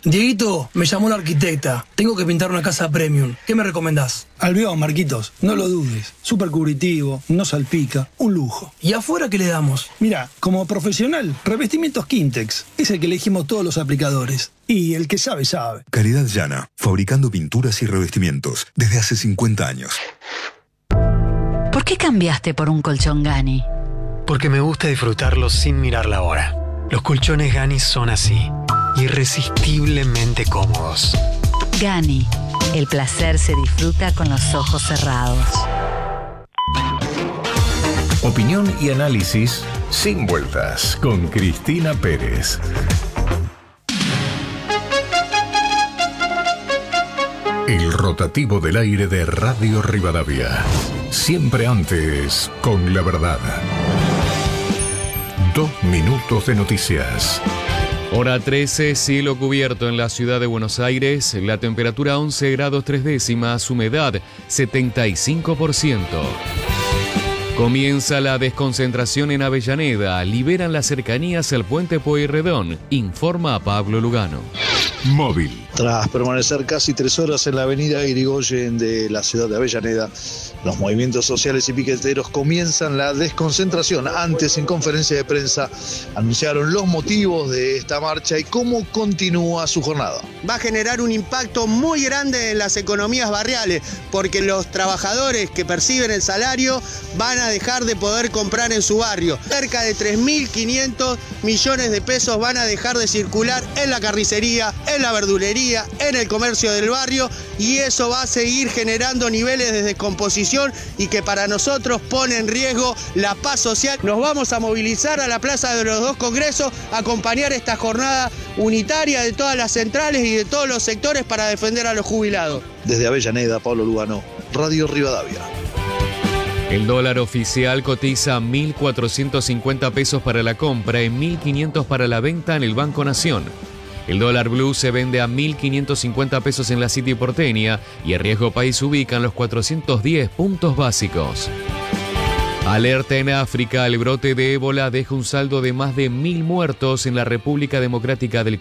Dieguito, me llamó la arquitecta. Tengo que pintar una casa premium. ¿Qué me recomendás? Albión, Marquitos, no lo dudes. Súper cubritivo, no salpica, un lujo. ¿Y afuera qué le damos? Mira, como profesional, revestimientos Quintex. Es el que elegimos todos los aplicadores. Y el que sabe, sabe. Calidad Llana, fabricando pinturas y revestimientos desde hace 50 años. ¿Por qué cambiaste por un colchón Gani? Porque me gusta disfrutarlo sin mirar la hora. Los colchones Gani son así, irresistiblemente cómodos. Gani, el placer se disfruta con los ojos cerrados. Opinión y análisis sin vueltas con Cristina Pérez. El rotativo del aire de Radio Rivadavia. Siempre antes con la verdad. 2 minutos de noticias. Hora 13, cielo cubierto en la ciudad de Buenos Aires, la temperatura 11 grados 3 décimas, humedad 75%. Comienza la desconcentración en Avellaneda, liberan las cercanías al puente Pueyrredón, informa Pablo Lugano. Móvil. Tras permanecer casi 3 horas en la avenida Irigoyen de la ciudad de Avellaneda, los movimientos sociales y piqueteros comienzan la desconcentración. Antes, en conferencia de prensa, anunciaron los motivos de esta marcha y cómo continúa su jornada. Va a generar un impacto muy grande en las economías barriales, porque los trabajadores que perciben el salario van a dejar de poder comprar en su barrio. Cerca de 3.500 millones de pesos van a dejar de circular en la carnicería, en la verdulería, en el comercio del barrio, y eso va a seguir generando niveles de descomposición y que para nosotros pone en riesgo la paz social. Nos vamos a movilizar a la Plaza de los Dos Congresos a acompañar esta jornada unitaria de todas las centrales y de todos los sectores para defender a los jubilados. Desde Avellaneda, Pablo Lugano, Radio Rivadavia. El dólar oficial cotiza 1.450 pesos para la compra y 1.500 para la venta en el Banco Nación. El dólar blue se vende a 1.550 pesos en la City porteña y el riesgo país ubica en los 410 puntos básicos. Alerta en África, el brote de ébola deja un saldo de más de 1.000 muertos en la República Democrática del